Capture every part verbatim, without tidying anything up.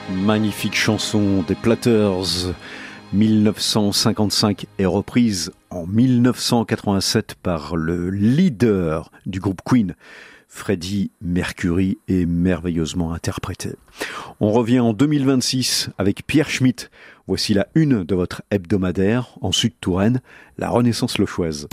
Magnifique chanson des Platters, mille neuf cent cinquante-cinq, est reprise en mille neuf cent quatre-vingt-sept par le leader du groupe Queen, Freddie Mercury, et merveilleusement interprétée. On revient en deux mille vingt-six avec Pierre Schmitt. Voici la une de votre hebdomadaire en Sud-Touraine, la Renaissance lochoise.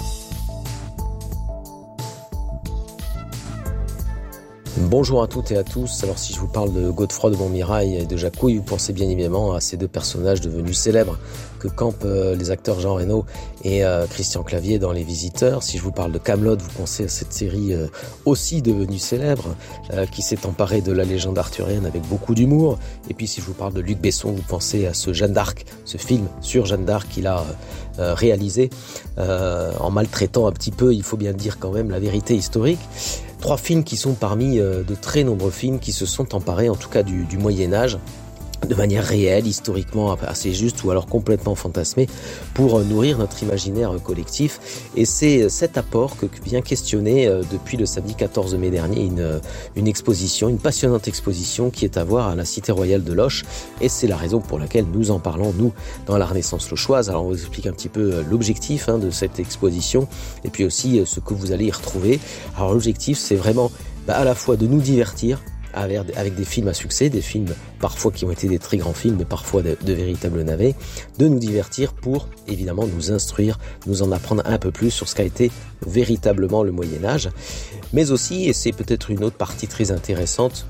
Bonjour à toutes et à tous. Alors si je vous parle de Godefroy de Montmirail et de Jacouille, vous pensez bien évidemment à ces deux personnages devenus célèbres que campent euh, les acteurs Jean Reno et euh, Christian Clavier dans Les Visiteurs. Si je vous parle de Kaamelott, vous pensez à cette série euh, aussi devenue célèbre, euh, qui s'est emparée de la légende arthurienne avec beaucoup d'humour. Et puis si je vous parle de Luc Besson, vous pensez à ce Jeanne d'Arc, ce film sur Jeanne d'Arc qu'il a euh, réalisé euh, en maltraitant un petit peu, il faut bien dire quand même, la vérité historique. Trois films qui sont parmi euh, de très nombreux films qui se sont emparés, en tout cas du, du Moyen-Âge, de manière réelle, historiquement assez juste, ou alors complètement fantasmée, pour euh, nourrir notre imaginaire euh, collectif. Et c'est euh, cet apport que vient questionner euh, depuis le samedi quatorze mai dernier une, euh, une exposition, une passionnante exposition qui est à voir à la Cité Royale de Loches. Et c'est la raison pour laquelle nous en parlons, nous, dans la Renaissance lochoise. Alors on vous explique un petit peu euh, l'objectif hein, de cette exposition, et puis aussi euh, ce que vous allez y retrouver. Alors l'objectif, c'est vraiment bah, à la fois de nous divertir, avec des films à succès, des films parfois qui ont été des très grands films, mais parfois de, de véritables navets, de nous divertir pour évidemment nous instruire, nous en apprendre un peu plus sur ce qu'a été véritablement le Moyen-Âge, mais aussi, et c'est peut-être une autre partie très intéressante,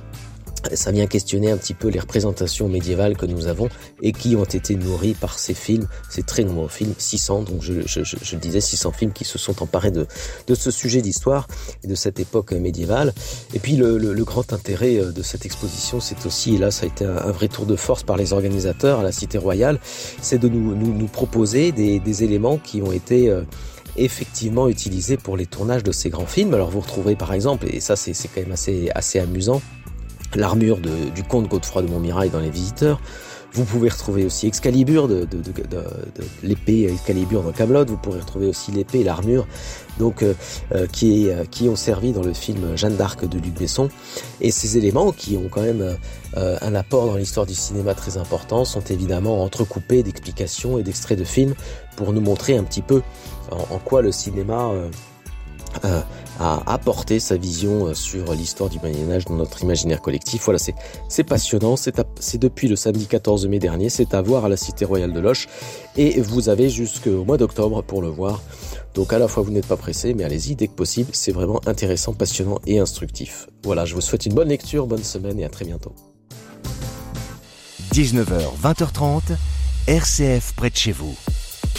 ça vient questionner un petit peu les représentations médiévales que nous avons et qui ont été nourries par ces films, ces très nombreux films, six cents, donc je, je, je, je disais six cents films qui se sont emparés de, de ce sujet d'histoire et de cette époque médiévale. Et puis le, le, le grand intérêt de cette exposition, c'est aussi, et là ça a été un, un vrai tour de force par les organisateurs à la Cité Royale, c'est de nous, nous, nous proposer des, des éléments qui ont été euh, effectivement utilisés pour les tournages de ces grands films. Alors vous retrouverez par exemple, et ça c'est, c'est quand même assez, assez amusant, l'armure de, du comte Godefroy de Montmirail dans Les Visiteurs. Vous pouvez retrouver aussi Excalibur, de, de, de, de, de l'épée Excalibur dans Kaamelott. Vous pourrez retrouver aussi l'épée et l'armure, donc euh, qui, est, qui ont servi dans le film Jeanne d'Arc de Luc Besson. Et ces éléments, qui ont quand même euh, un apport dans l'histoire du cinéma très important, sont évidemment entrecoupés d'explications et d'extraits de films pour nous montrer un petit peu en, en quoi le cinéma euh, Euh, à apporter sa vision sur l'histoire du Moyen-Âge dans notre imaginaire collectif. Voilà, c'est, c'est passionnant, c'est, à, c'est depuis le samedi quatorze mai dernier, c'est à voir à la Cité Royale de Loches, et vous avez jusqu'au mois d'octobre pour le voir. Donc à la fois vous n'êtes pas pressé, mais allez-y dès que possible, c'est vraiment intéressant, passionnant et instructif. Voilà, je vous souhaite une bonne lecture, bonne semaine et à très bientôt. dix-neuf heures vingt heures trente, R C F près de chez vous.